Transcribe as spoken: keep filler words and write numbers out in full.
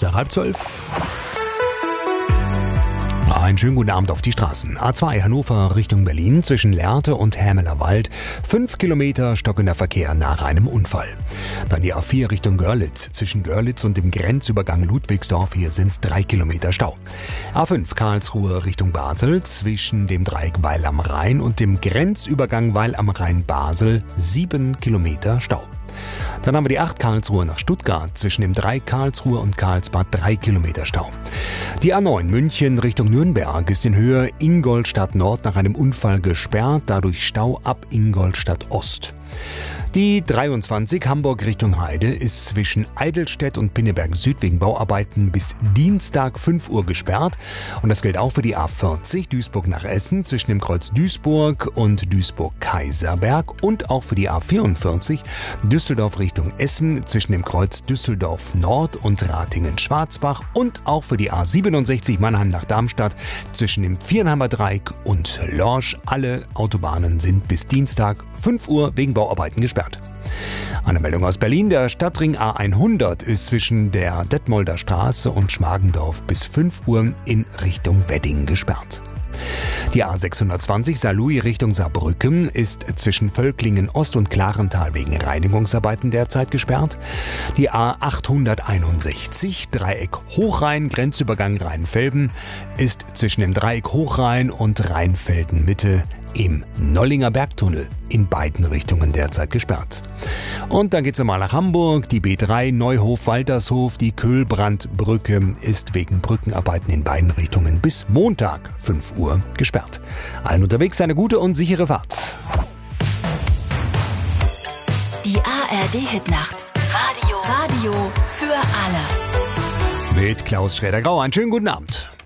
nach halb zwölf. Einen schönen guten Abend auf die Straßen. A zwei Hannover Richtung Berlin zwischen Lehrte und Hämelerwald. Fünf Kilometer stockender Verkehr nach einem Unfall. Dann die A vier Richtung Görlitz. Zwischen Görlitz und dem Grenzübergang Ludwigsdorf. Hier sind es drei Kilometer Stau. A fünf Karlsruhe Richtung Basel. Zwischen dem Dreieck Weil am Rhein und dem Grenzübergang Weil am Rhein Basel. Sieben Kilometer Stau. Dann haben wir die acht Karlsruhe nach Stuttgart, zwischen dem Dreieck Karlsruhe und Karlsbad drei Kilometer Stau. Die A neun München Richtung Nürnberg ist in Höhe Ingolstadt Nord nach einem Unfall gesperrt, dadurch Stau ab Ingolstadt Ost. Die dreiundzwanzig Hamburg Richtung Heide ist zwischen Eidelstedt und Pinneberg Süd wegen Bauarbeiten bis Dienstag fünf Uhr gesperrt. Und das gilt auch für die A vierzig Duisburg nach Essen zwischen dem Kreuz Duisburg und Duisburg-Kaiserberg und auch für die A vierundvierzig Düsseldorf Richtung Essen zwischen dem Kreuz Düsseldorf Nord und Ratingen-Schwarzbach und auch für die A siebenundsechzig Mannheim nach Darmstadt zwischen dem Vierenheimer Dreieck und Lorsch. Alle Autobahnen sind bis Dienstag fünf Uhr wegen Bauarbeiten gesperrt. Eine Meldung aus Berlin. Der Stadtring A hundert ist zwischen der Detmolder Straße und Schmargendorf bis fünf Uhr in Richtung Wedding gesperrt. Die A sechshundertzwanzig Saarlouis Richtung Saarbrücken ist zwischen Völklingen Ost und Klarental wegen Reinigungsarbeiten derzeit gesperrt. Die A achthunderteinundsechzig Dreieck Hochrhein Grenzübergang Rheinfelden ist zwischen dem Dreieck Hochrhein und Rheinfelden Mitte im Nollinger Bergtunnel in beiden Richtungen derzeit gesperrt. Und dann geht's einmal nach Hamburg. Die B drei Neuhof-Waltershof, die Köhlbrandbrücke ist wegen Brückenarbeiten in beiden Richtungen bis Montag fünf Uhr gesperrt. Allen unterwegs eine gute und sichere Fahrt. Die A R D-Hitnacht. Radio. Radio für alle. Mit Klaus Schräder-Grau. Einen schönen guten Abend.